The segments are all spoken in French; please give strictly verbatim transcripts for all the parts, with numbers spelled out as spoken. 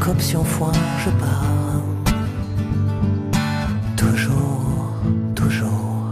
qu'option foin, je pars. Toujours, toujours.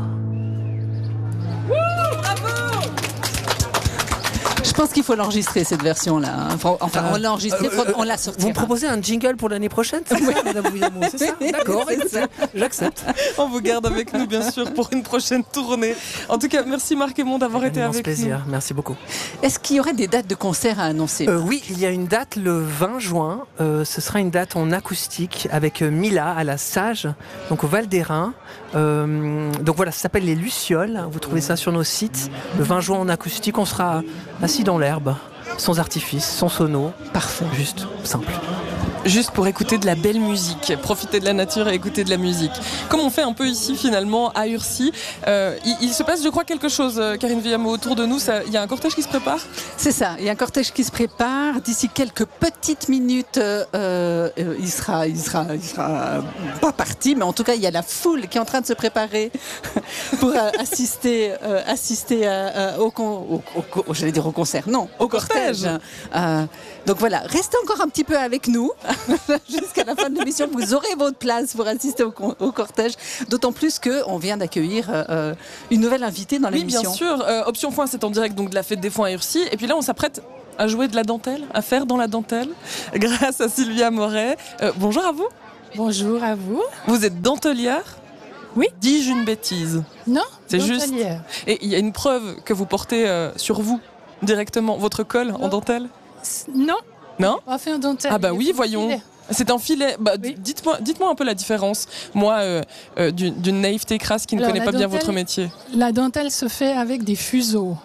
Je pense qu'il faut l'enregistrer, cette version-là. Enfin, enfin on l'a enregistrée, Euh, euh, on la sortira. Vous me proposez un jingle pour l'année prochaine, c'est ça, Madame Bouillamont, c'est ça? D'accord, écoutez, j'accepte. On vous garde avec nous, bien sûr, pour une prochaine tournée. En tout cas, merci Marc Aymon d'avoir été avec plaisir. nous. Merci beaucoup. Est-ce qu'il y aurait des dates de concert à annoncer? euh, Oui, il y a une date le vingt juin. Euh, ce sera une date en acoustique avec Mila à la Sage, donc au Val d'Airain. Euh, donc voilà, ça s'appelle les Lucioles. Vous trouvez ça sur nos sites. Le vingt juin en acoustique, on sera assis dans l'herbe, sans artifice, sans sono. Parfait. Juste simple. Juste pour écouter de la belle musique, profiter de la nature et écouter de la musique. Comme on fait un peu ici finalement à Urcy, euh, il, il se passe je crois quelque chose, Karine Villamot, autour de nous. Ça, il y a un cortège qui se prépare? C'est ça, il y a un cortège qui se prépare. D'ici quelques petites minutes, euh, euh, il sera, il sera, il sera pas parti, mais en tout cas, il y a la foule qui est en train de se préparer pour euh, assister, euh, assister à, à, au, au, au, au, j'allais dire au concert, non, au, au cortège. cortège. Euh, donc voilà, restez encore un petit peu avec nous. Jusqu'à la fin de l'émission, vous aurez votre place pour assister au, au cortège. D'autant plus qu'on vient d'accueillir euh, une nouvelle invitée dans l'émission. Oui, bien sûr. Euh, Option Foin, c'est en direct donc de la Fête des Foins à Urcy. Et puis là, on s'apprête à jouer de la dentelle, à faire dans la dentelle, grâce à Sylvia Moret. Euh, bonjour à vous. Bonjour à vous. Vous êtes dentelière? Oui. Dis-je une bêtise? Non, c'est juste. Et il y a une preuve que vous portez euh, sur vous, directement, votre colle non. en dentelle? Non. Non? On fait un dentelle. Ah bah oui, voyons. Filet. C'est un filet. Bah, oui. dites-moi, dites-moi un peu la différence. Moi, euh, euh, d'une, d'une naïveté crasse qui ne Alors, connaît pas dentelle, bien votre métier. La dentelle se fait avec des fuseaux.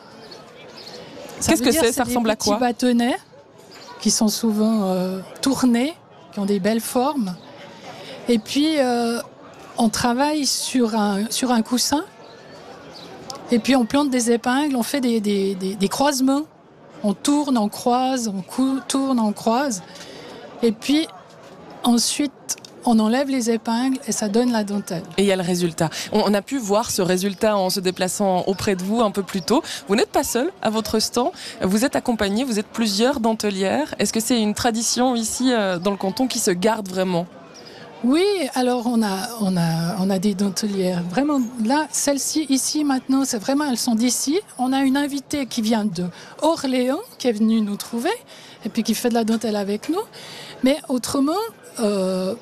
Ça Qu'est-ce que dire, c'est? c'est Ça ressemble à quoi? Des petits bâtonnets qui sont souvent euh, tournés, qui ont des belles formes. Et puis, euh, on travaille sur un, sur un coussin. Et puis, on plante des épingles, on fait des, des, des, des croisements. On tourne, on croise, on cou- tourne, on croise. Et puis, ensuite, on enlève les épingles et ça donne la dentelle. Et il y a le résultat. On a pu voir ce résultat en se déplaçant auprès de vous un peu plus tôt. Vous n'êtes pas seul à votre stand. Vous êtes accompagné, vous êtes plusieurs dentelières. Est-ce que c'est une tradition ici dans le canton qui se garde vraiment? Oui, alors on a, on a, on a des dentelières. Vraiment, là, celles-ci, ici, maintenant, c'est vraiment, elles sont d'ici. On a une invitée qui vient de Orléans, qui est venue nous trouver, et puis qui fait de la dentelle avec nous. Mais autrement, euh,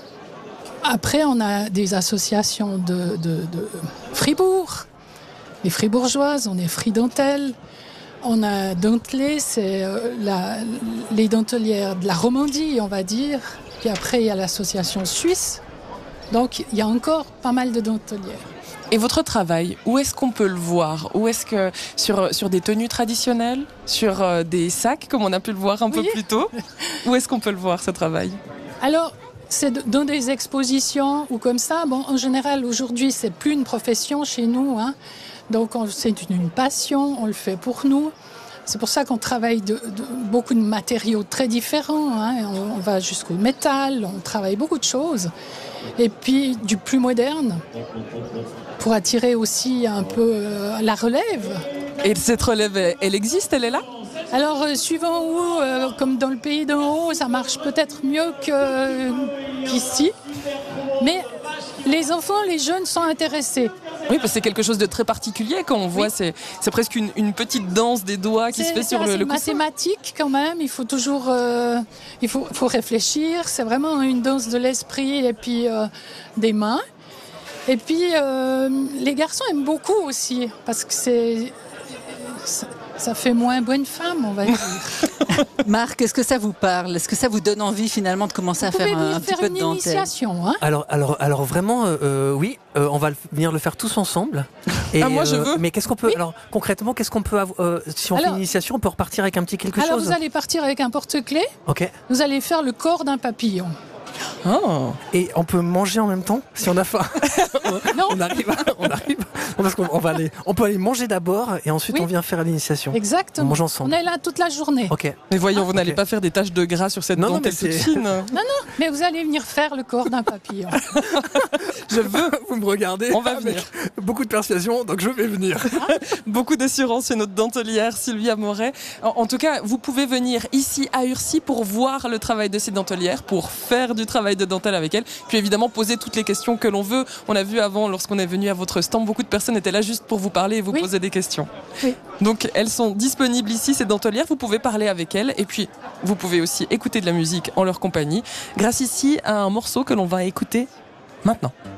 après, on a des associations de, de, de Fribourg, les fribourgeoises, on est Fridentelle. On a Dentelé, c'est euh, la, les dentelières de la Romandie, on va dire. Puis après, il y a l'association suisse. Donc, il y a encore pas mal de dentelières. Et votre travail, où est-ce qu'on peut le voir? Où est-ce que sur, sur des tenues traditionnelles? Sur euh, des sacs, comme on a pu le voir un oui. peu plus tôt? Où est-ce qu'on peut le voir, ce travail? Alors, c'est dans des expositions ou comme ça. Bon, en général, aujourd'hui, c'est plus une profession chez nous, hein. Donc, on, c'est une, une passion, on le fait pour nous. C'est pour ça qu'on travaille de, de, beaucoup de matériaux très différents, hein. On, on va jusqu'au métal, on travaille beaucoup de choses. Et puis, du plus moderne, pour attirer aussi un peu euh, la relève. Et cette relève, elle existe, elle est là? Alors, euh, suivant où, euh, comme dans le pays d'en haut, ça marche peut-être mieux que, qu'ici. Mais les enfants, les jeunes sont intéressés. Oui, parce que c'est quelque chose de très particulier quand on voit, oui. c'est, c'est presque une, une petite danse des doigts qui c'est, se fait sur c'est le, le coussin. C'est mathématique quand même, il faut toujours euh, il faut, faut réfléchir, c'est vraiment une danse de l'esprit et puis euh, des mains. Et puis euh, les garçons aiment beaucoup aussi, parce que c'est... c'est ça fait moins bonne femme, on va dire. Marc, est-ce que ça vous parle? Est-ce que ça vous donne envie finalement de commencer vous à faire un, un faire petit peu de dentelle? Initiation, hein? Alors, alors, alors vraiment, euh, oui, euh, on va le, venir le faire tous ensemble. Et, ah, moi je veux. Euh, mais qu'est-ce qu'on peut, oui. alors concrètement, qu'est-ce qu'on peut, avoir, euh, si on alors, fait une initiation, on peut repartir avec un petit quelque alors chose. Alors vous allez partir avec un porte-clés. Ok. Vous allez faire le corps d'un papillon. Oh. Et on peut manger en même temps si on a faim. Non. On arrive, on arrive. Parce qu'on on va aller, on peut aller manger d'abord et ensuite Oui. on vient faire l'initiation. Exactement. On mange On ensemble. est là toute la journée. Ok. Mais voyons, Ah, vous n'allez ok. pas faire des taches de gras sur cette Non, non, dentelle mais toute c'est- fine. Mais vous allez venir faire le corps d'un papillon. Je veux. Vous me regardez. On va avec venir. Beaucoup de persuasion, donc je vais venir. Beaucoup d'assurance chez notre dentelière Sylvia Moret. En, en tout cas, vous pouvez venir ici à Urcy pour voir le travail de cette dentelière, pour faire du travail de dentelle avec elle, puis évidemment poser toutes les questions que l'on veut. On a vu avant, lorsqu'on est venu à votre stand, beaucoup de personnes étaient là juste pour vous parler et vous Oui. poser des questions. Oui. Donc elles sont disponibles ici, ces dentelières, vous pouvez parler avec elles et puis vous pouvez aussi écouter de la musique en leur compagnie, grâce ici à un morceau que l'on va écouter maintenant.